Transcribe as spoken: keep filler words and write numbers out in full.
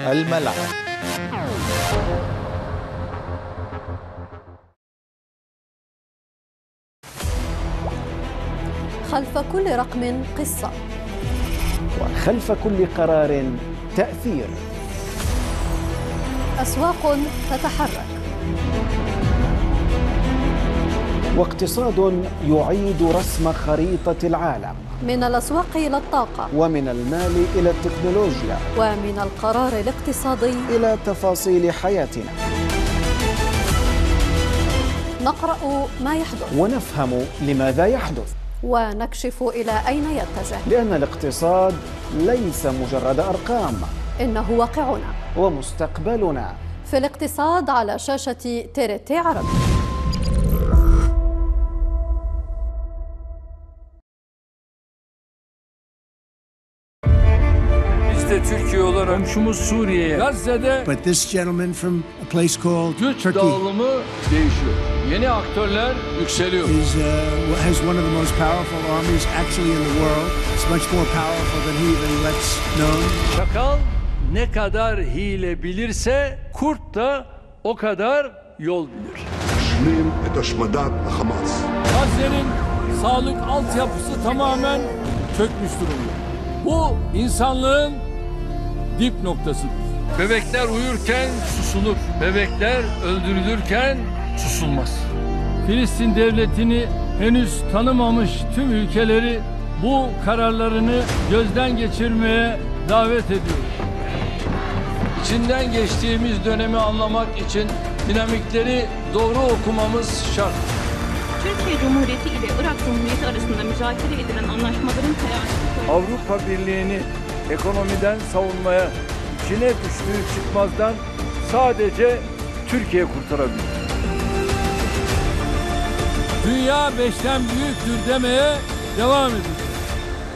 الملعب. خلف كل رقم قصة، وخلف كل قرار تأثير. أسواق تتحرك، واقتصاد يعيد رسم خريطة العالم، من الأسواق إلى الطاقة، ومن المال إلى التكنولوجيا، ومن القرار الاقتصادي إلى تفاصيل حياتنا. نقرأ ما يحدث ونفهم لماذا يحدث، ونكشف إلى أين يتجه، لأن الاقتصاد ليس مجرد أرقام، إنه واقعنا ومستقبلنا. في الاقتصاد على شاشة تيرتي عربي. Türkiye olarak komşumuz Suriye'ye, Gazze'de But this gentleman from a place called güç Turkey dağılımı değişiyor. Yeni aktörler yükseliyor. is uh, has one of the most powerful armies actually in the world. It's much more powerful than he even lets known. Çakal ne kadar hile bilirse kurt da o kadar yol bilir. Gazze'nin sağlık altyapısı tamamen çökmüş durumda. Bu insanlığın dip noktasıdır. Bebekler uyurken susulur. Bebekler öldürülürken susulmaz. Filistin devletini henüz tanımamış tüm ülkeleri bu kararlarını gözden geçirmeye davet ediyor. İçinden geçtiğimiz dönemi anlamak için dinamikleri doğru okumamız şart. Türkiye Cumhuriyeti ile Irak Cumhuriyeti arasında müzakere edilen anlaşmaların hayatı. Avrupa Birliği'ni ekonomiden savunmaya, içine düştüğü çıkmazdan sadece Türkiye kurtarabilir. Dünya beşten büyüktür demeye devam ediyor.